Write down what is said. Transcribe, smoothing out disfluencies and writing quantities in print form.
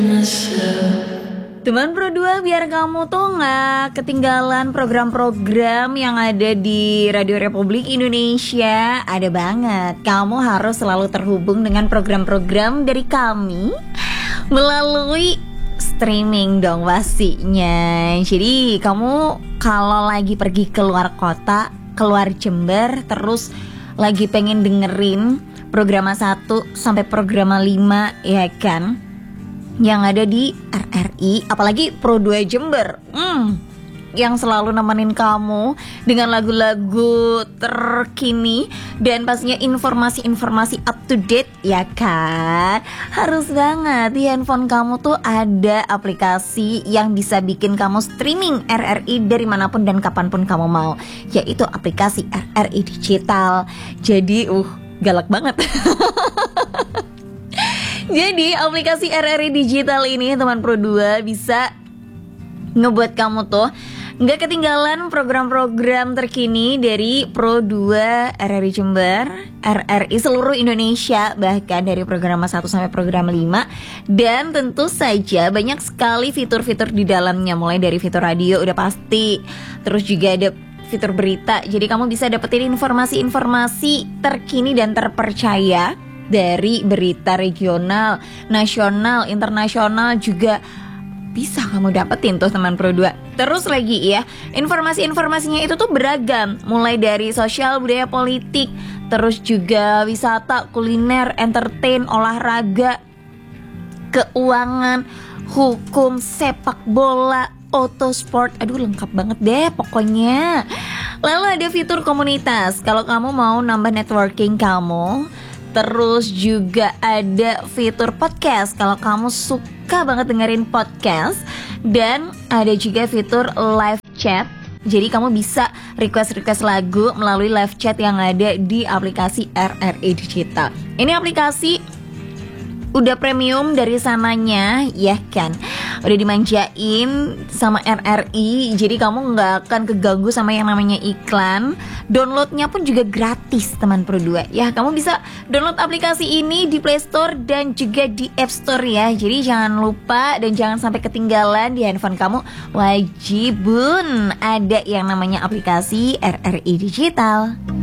Teman Pro 2, biar kamu tuh gak ketinggalan program-program yang ada di Radio Republik Indonesia. Ada banget, kamu harus selalu terhubung dengan program-program dari kami melalui streaming dong pastinya. Jadi kamu kalau lagi pergi keluar kota, keluar Jember, terus lagi pengen dengerin program 1 sampai program 5, ya kan, yang ada di RRI, apalagi Pro 2 Jember, yang selalu nemenin kamu dengan lagu-lagu terkini dan pastinya informasi-informasi up to date, ya kan. Harus banget di handphone kamu tuh ada aplikasi yang bisa bikin kamu streaming RRI dari manapun dan kapanpun kamu mau, yaitu aplikasi RRI Digital. Jadi galak banget. Jadi aplikasi RRI Digital ini, teman Pro 2, bisa ngebuat kamu tuh nggak ketinggalan program-program terkini dari Pro 2 RRI Jember, RRI seluruh Indonesia, bahkan dari program 1 sampai program 5. Dan tentu saja banyak sekali fitur-fitur di dalamnya, mulai dari fitur radio udah pasti, terus juga ada fitur berita. Jadi kamu bisa dapetin informasi-informasi terkini dan terpercaya dari berita regional, nasional, internasional juga bisa kamu dapetin tuh, teman Pro 2. Terus lagi ya, informasi-informasinya itu tuh beragam, mulai dari sosial, budaya, politik, terus juga wisata, kuliner, entertain, olahraga, keuangan, hukum, sepak bola, autosport. Aduh, lengkap banget deh pokoknya. Lalu ada fitur komunitas, kalau kamu mau nambah networking kamu. Terus juga ada fitur podcast kalau kamu suka banget dengerin podcast. Dan ada juga fitur live chat. Jadi kamu bisa request lagu melalui live chat yang ada di aplikasi RRI Digital. Ini aplikasi udah premium dari sananya, ya kan, udah dimanjain sama RRI. Jadi kamu gak akan keganggu sama yang namanya iklan. Downloadnya pun juga gratis, teman Pro 2. Ya, kamu bisa download aplikasi ini di Play Store dan juga di App Store ya. Jadi jangan lupa dan jangan sampai ketinggalan, di handphone kamu wajibun ada yang namanya aplikasi RRI Digital.